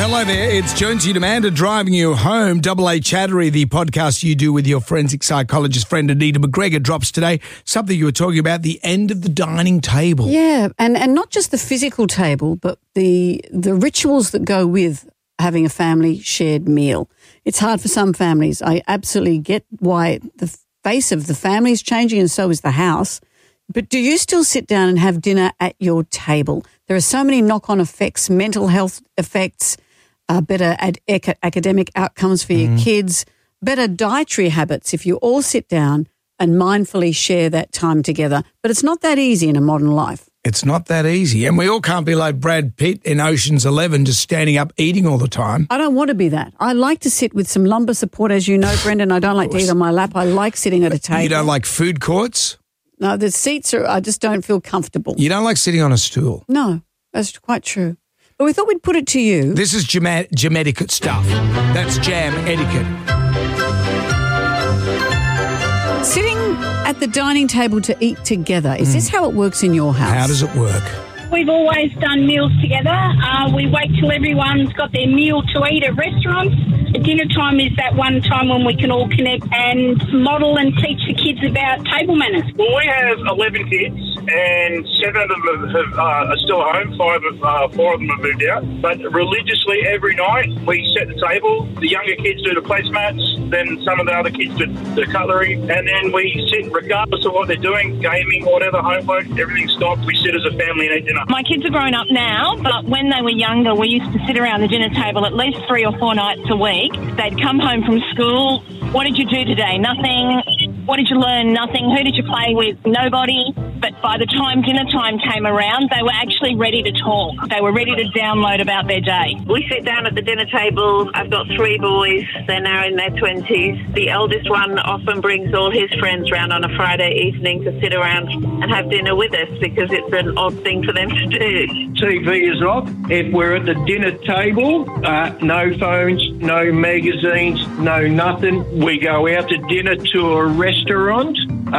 Hello there, it's Jonesy and Amanda driving you home. Double A Chattery, the podcast you do with your forensic psychologist friend Anita McGregor, drops today. Something you were talking about, the end of the dining table. Yeah, and not just the physical table, but the rituals that go with having a family shared meal. It's hard for some families. I absolutely get why the face of the family is changing, and so is the house. But do you still sit down and have dinner at your table? There are so many knock-on effects, mental health effects, better academic outcomes for your kids, better dietary habits if you all sit down and mindfully share that time together. But it's not that easy in a modern life. It's not that easy. And we all can't be like Brad Pitt in Ocean's 11, just standing up eating all the time. I don't want to be that. I like to sit with some lumbar support, as you know, Brendan. I don't like to eat on my lap. I like sitting at a table. You don't like food courts? No, the seats I just don't feel comfortable. You don't like sitting on a stool? No, that's quite true. But we thought we'd put it to you. This is jam etiquette stuff. That's jam etiquette. Sitting at the dining table to eat together. Is this how it works in your house? How does it work? We've always done meals together. We wait till everyone's got their meal to eat at restaurants. Dinner time is that one time when we can all connect and model and teach the kids about table manners. Well, we have 11 kids, and 7 of them are still at home. 4 of them have moved out. But religiously, every night, we set the table. The younger kids do the placemats, then some of the other kids do the cutlery, and then we sit, regardless of what they're doing, gaming, whatever, homework, everything stopped. We sit as a family and eat dinner. My kids are grown up now, but when they were younger, we used to sit around the dinner table at least 3 or 4 nights a week. They'd come home from school. What did you do today? Nothing. What did you learn? Nothing. Who did you play with? Nobody. But by the time dinner time came around, they were actually ready to talk. They were ready to download about their day. We sit down at the dinner table. I've got 3 boys. They're now in their 20s. The eldest one often brings all his friends round on a Friday evening to sit around and have dinner with us because it's an odd thing for them to do. TV is off. If we're at the dinner table, no phones, no magazines, no nothing. We go out to dinner to a restaurant,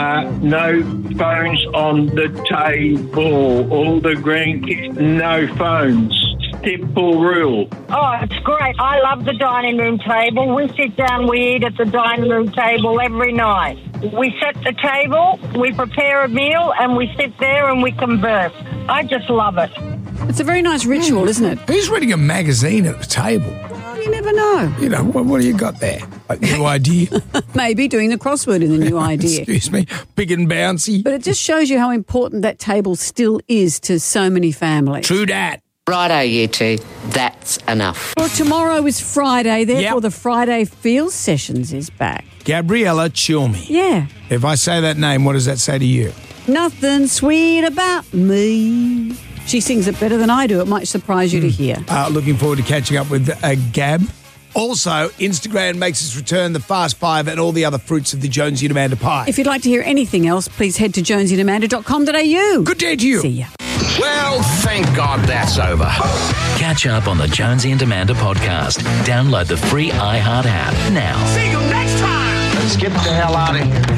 no phones on the table. All the grandkids, no phones. Simple rule. Oh, it's great. I love the dining room table. We sit down, we eat at the dining room table every night. We set the table, we prepare a meal, and we sit there and we converse. I just love it. It's a very nice ritual, isn't it? Who's reading a magazine at the table? You never know. You know, what do you got there? A new idea? Maybe doing the crossword in the new idea. Excuse me, big and bouncy. But it just shows you how important that table still is to so many families. True dat. Righto, you two. That's enough. Well, tomorrow is Friday, therefore Yep. the Friday Feels Sessions is back. Gabriella Cilmi. Yeah. If I say that name, what does that say to you? Nothing sweet about me. She sings it better than I do. It might surprise you to hear. Looking forward to catching up with Gab. Also, Instagram makes its return, the Fast Five and all the other fruits of the Jonesy and Amanda pie. If you'd like to hear anything else, please head to jonesyandamanda.com.au. Good day to you. See ya. Well, thank God that's over. Catch up on the Jonesy and Amanda podcast. Download the free iHeart app now. See you next time. Let's get the hell out of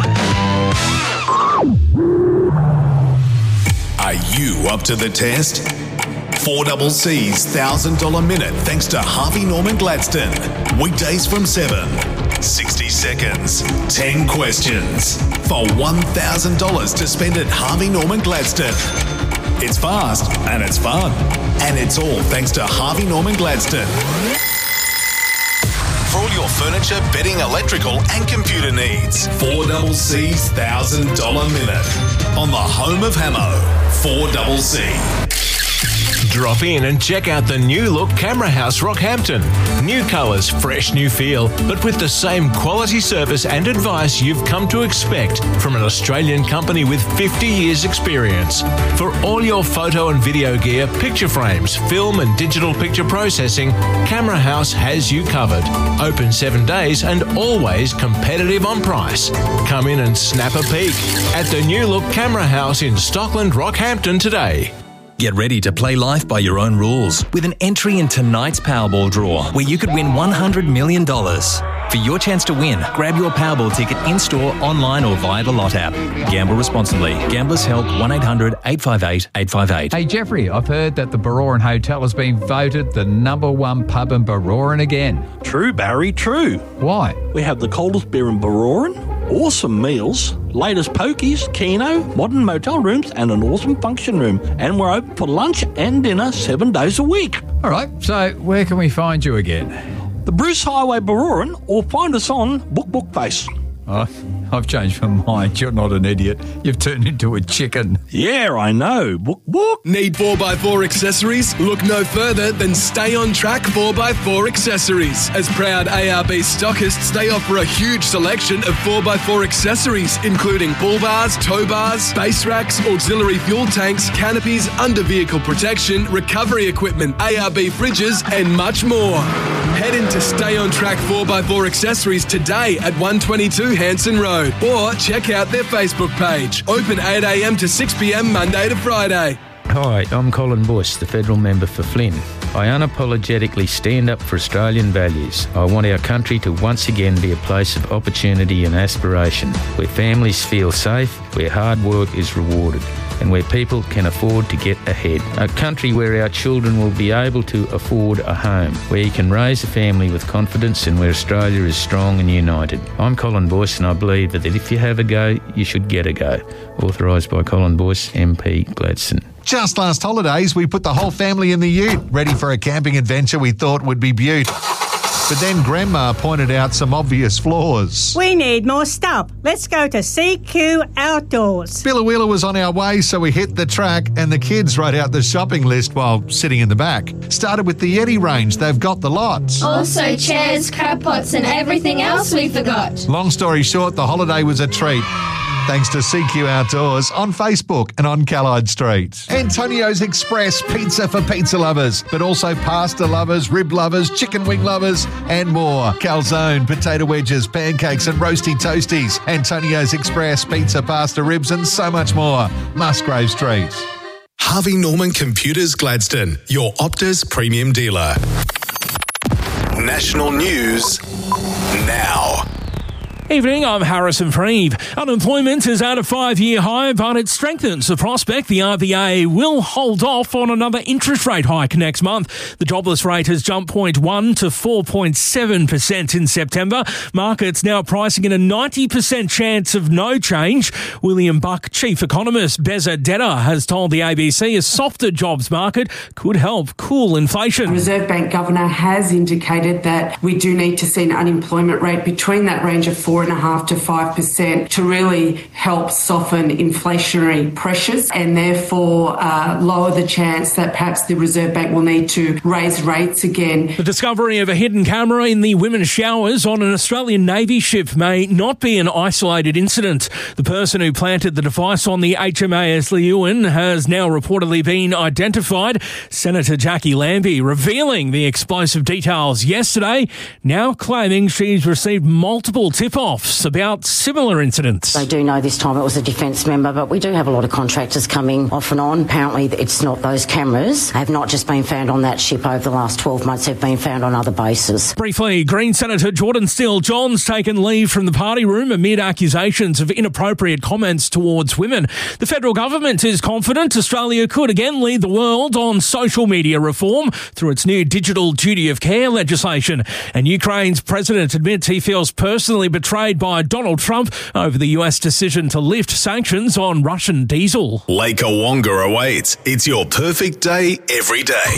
here. Are you up to the test? 4CC's $1,000 minute thanks to Harvey Norman Gladstone. Weekdays from 7. 60 seconds, 10 questions for $1,000 to spend at Harvey Norman Gladstone. It's fast and it's fun. And it's all thanks to Harvey Norman Gladstone. For all your furniture, bedding, electrical and computer needs. 4CC's $1,000 minute. On the home of Hamo, 4CC. Drop in and check out the new look Camera House Rockhampton. New colours, fresh new feel, but with the same quality service and advice you've come to expect from an Australian company with 50 years experience. For all your photo and video gear, picture frames, film and digital picture processing, Camera House has you covered. Open 7 days and always competitive on price. Come in and snap a peek at the new look Camera House in Stockland, Rockhampton today. Get ready to play life by your own rules with an entry in tonight's Powerball draw where you could win $100 million. For your chance to win, grab your Powerball ticket in-store, online or via the Lot app. Gamble responsibly. Gamblers Help 1-800-858-858. Hey Jeffrey, I've heard that the Baroran Hotel has been voted the #1 pub in Baroran again. True, Barry, true. Why? We have the coldest beer in Baroran, awesome meals, latest pokies, keno, modern motel rooms and an awesome function room. And we're open for lunch and dinner 7 days a week. All right, so where can we find you again? The Bruce Highway Baroran, or find us on Bookface. Oh, I've changed my mind. You're not an idiot. You've turned into a chicken. Yeah, I know. Book. Need 4x4 accessories? Look no further than Stay On Track 4x4 accessories. As proud ARB stockists, they offer a huge selection of 4x4 accessories, including bull bars, tow bars, base racks, auxiliary fuel tanks, canopies, under-vehicle protection, recovery equipment, ARB fridges, and much more. Head into Stay On Track 4x4 accessories today at 122 Hanson Road, or check out their Facebook page. Open 8 a.m. to 6 p.m. Monday to Friday. Hi, I'm Colin Bush, the federal member for Flynn. I unapologetically stand up for Australian values. I want our country to once again be a place of opportunity and aspiration, where families feel safe, where hard work is rewarded, and where people can afford to get ahead. A country where our children will be able to afford a home, where you can raise a family with confidence and where Australia is strong and united. I'm Colin Boyce and I believe that if you have a go, you should get a go. Authorised by Colin Boyce, MP, Gladstone. Just last holidays, we put the whole family in the ute, ready for a camping adventure we thought would be beaut. But then Grandma pointed out some obvious flaws. We need more stuff. Let's go to CQ Outdoors. Billawheeler was on our way, so we hit the track and the kids wrote out the shopping list while sitting in the back. Started with the Yeti range. They've got the lots. Also chairs, crab pots and everything else we forgot. Long story short, the holiday was a treat. Thanks to CQ Outdoors on Facebook and on Callide Street. Antonio's Express pizza for pizza lovers, but also pasta lovers, rib lovers, chicken wing lovers, and more. Calzone, potato wedges, pancakes, and roasty toasties. Antonio's Express pizza, pasta, ribs, and so much more. Musgrave Street. Harvey Norman Computers Gladstone, your Optus premium dealer. National news now. Evening, I'm Harrison Freeve. Unemployment is at a 5-year high, but it strengthens the prospect the RBA will hold off on another interest rate hike next month. The jobless rate has jumped 0.1 to 4.7% in September. Markets now pricing in a 90% chance of no change. William Buck chief economist Beza Detta has told the ABC a softer jobs market could help cool inflation. The Reserve Bank Governor has indicated that we do need to see an unemployment rate between that range of 4.5% to 5% to really help soften inflationary pressures and therefore lower the chance that perhaps the Reserve Bank will need to raise rates again. The discovery of a hidden camera in the women's showers on an Australian Navy ship may not be an isolated incident. The person who planted the device on the HMAS Leeuwin has now reportedly been identified. Senator Jackie Lambie revealing the explosive details yesterday, now claiming she's received multiple tip-offs about similar incidents. They do know this time it was a defence member, but we do have a lot of contractors coming off and on. Apparently it's not those cameras. Have not just been found on that ship over the last 12 months. They've been found on other bases. Briefly, Green Senator Jordan Steele-John's taken leave from the party room amid accusations of inappropriate comments towards women. The federal government is confident Australia could again lead the world on social media reform through its new digital duty of care legislation. And Ukraine's president admits he feels personally betrayed by Donald Trump over the US decision to lift sanctions on Russian diesel. Lake Awonga awaits. It's your perfect day every day.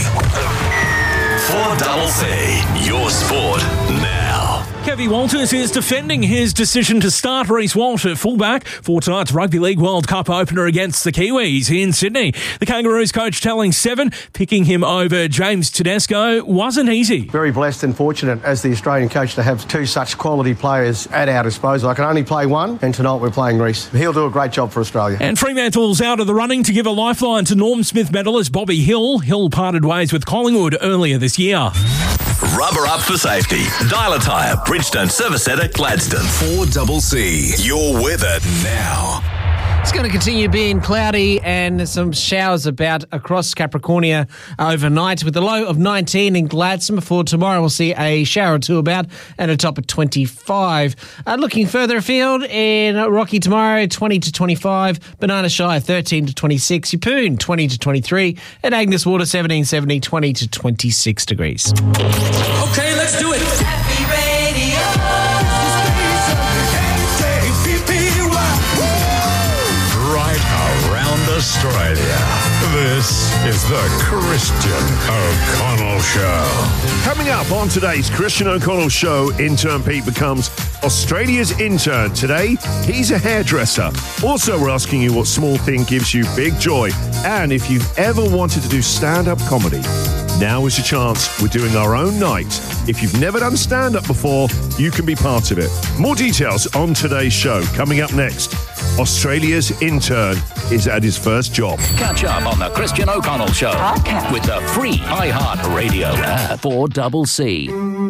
4CC, your sport now. Kevin Walters is defending his decision to start Reece Walsh at fullback for tonight's Rugby League World Cup opener against the Kiwis in Sydney. The Kangaroos coach telling Seven picking him over James Tedesco wasn't easy. Very blessed and fortunate as the Australian coach to have two such quality players at our disposal. I can only play one, and tonight we're playing Reece. He'll do a great job for Australia. And Fremantle's out of the running to give a lifeline to Norm Smith medalist Bobby Hill. Hill parted ways with Collingwood earlier this year. Rubber up for safety. Dial Tyre, Bridgestone Service Centre, Gladstone. 4CC, your weather now. It's going to continue being cloudy and some showers about across Capricornia overnight with a low of 19 in Gladstone. Before tomorrow, we'll see a shower or two about and a top of 25. Looking further afield in Rocky tomorrow, 20 to 25. Banana Shire, 13 to 26. Yeppoon, 20 to 23. And Agnes Water, 17, 70, 20 to 26 degrees. Okay, let's do it. Happy Radio. Right around Australia. This is the Christian O'Connell Show. Coming up on today's Christian O'Connell Show, intern Pete becomes Australia's intern. Today, he's a hairdresser. Also, we're asking you what small thing gives you big joy. And if you've ever wanted to do stand-up comedy, now is your chance. We're doing our own night. If you've never done stand-up before, you can be part of it. More details on today's show. Coming up next, Australia's intern is at his first job. Catch up on the Christian O'Connell Show with the free iHeart Radio app for Double C.